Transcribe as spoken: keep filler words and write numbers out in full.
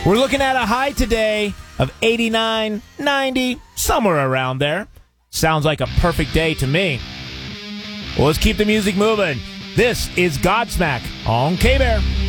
We're looking at a high today of eighty-nine, ninety, somewhere around there. Sounds like a perfect day to me. Well, let's keep the music moving. This is Godsmack on K-Bear.